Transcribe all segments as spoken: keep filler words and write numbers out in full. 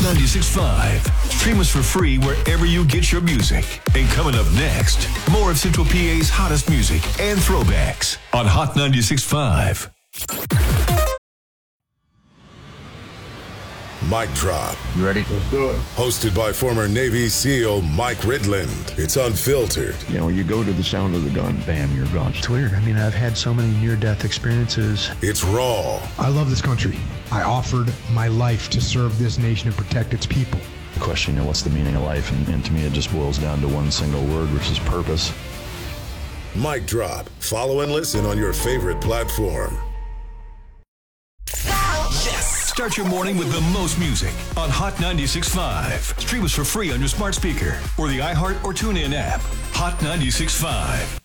ninety-six point five. Stream us for free wherever you get your music. And coming up next, more of Central P A's hottest music and throwbacks on Hot ninety-six point five. Mic Drop. You ready? Let's do it. Hosted by former Navy SEAL Mike Ridland. It's unfiltered. You know, you go to the sound of the gun, bam, you're gone. It's weird. I mean, I've had so many near-death experiences. It's raw. I love this country. I offered my life to serve this nation and protect its people. The question, you know, what's the meaning of life? And, and to me, it just boils down to one single word, which is purpose. Mic Drop. Follow and listen on your favorite platform. Start your morning with the most music on Hot ninety-six point five. Stream us for free on your smart speaker or the iHeart or TuneIn app. Hot ninety-six point five.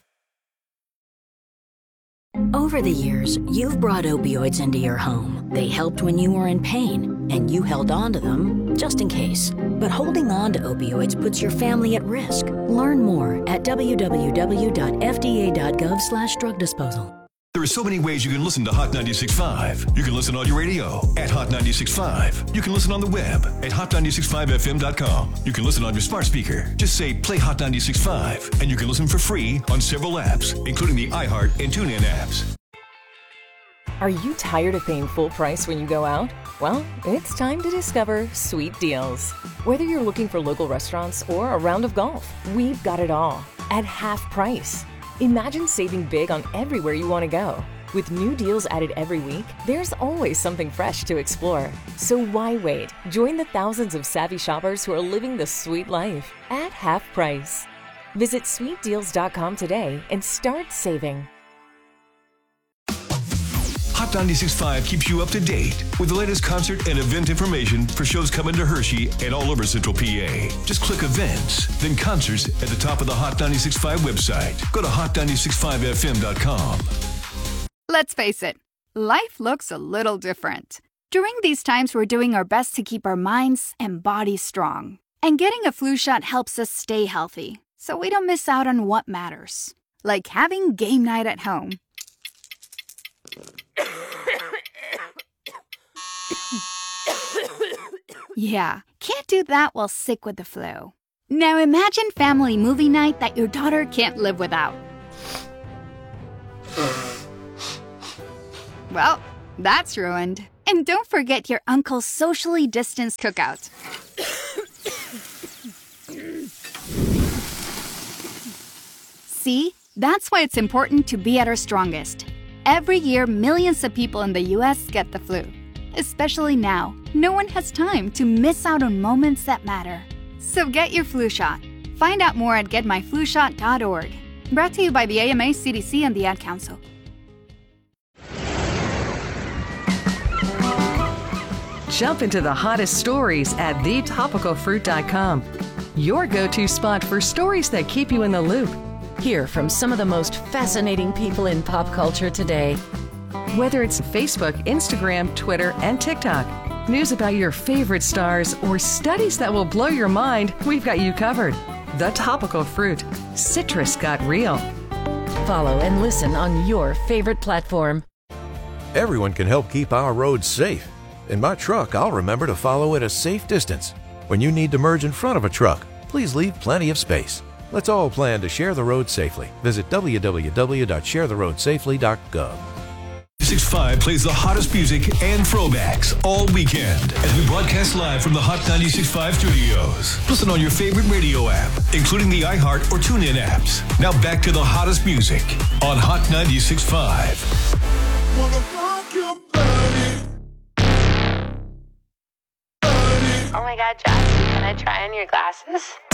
Over the years, you've brought opioids into your home. They helped when you were in pain, and you held on to them just in case. But holding on to opioids puts your family at risk. Learn more at w w w dot f d a dot gov slash drug disposal. There are so many ways you can listen to Hot ninety-six point five. You can listen on your radio at Hot ninety-six point five. You can listen on the web at hot ninety-six point five f m dot com. You can listen on your smart speaker. Just say play Hot ninety-six point five, and you can listen for free on several apps, including the iHeart and TuneIn apps. Are you tired of paying full price when you go out? Well, it's time to discover Sweet Deals. Whether you're looking for local restaurants or a round of golf, we've got it all at half price. Imagine saving big on everywhere you want to go. With new deals added every week, there's always something fresh to explore. So why wait? Join the thousands of savvy shoppers who are living the sweet life at half price. Visit sweet deals dot com today and start saving. Hot ninety-six point five keeps you up to date with the latest concert and event information for shows coming to Hershey and all over Central P A. Just click events, then concerts at the top of the Hot ninety-six point five website. Go to hot ninety-six point five f m dot com. Let's face it, life looks a little different. During these times, we're doing our best to keep our minds and bodies strong. And getting a flu shot helps us stay healthy, so we don't miss out on what matters. Like having game night at home. Yeah, can't do that while sick with the flu. Now imagine family movie night that your daughter can't live without. Well, that's ruined. And don't forget your uncle's socially distanced cookout. See? That's why it's important to be at our strongest. Every year, millions of people in the U S get the flu. Especially now, no one has time to miss out on moments that matter. So get your flu shot. Find out more at get my flu shot dot org. Brought to you by the A M A, C D C, and the Ad Council. Jump into the hottest stories at the topical fruit dot com. Your go-to spot for stories that keep you in the loop. Hear from some of the most fascinating people in pop culture today. Whether it's Facebook, Instagram, Twitter, and TikTok, news about your favorite stars, or studies that will blow your mind, we've got you covered. The Topical Fruit. Citrus got real. Follow and listen on your favorite platform. Everyone can help keep our roads safe. In my truck, I'll remember to follow at a safe distance. When you need to merge in front of a truck, please leave plenty of space. Let's all plan to share the road safely. Visit w w w dot share the road safely dot gov. six five plays the hottest music and throwbacks all weekend as we broadcast live from the Hot ninety-six point five studios. Listen on your favorite radio app, including the iHeart or TuneIn apps. Now back to the hottest music on Hot ninety-six point five. Oh my God, Josh, can I try on your glasses?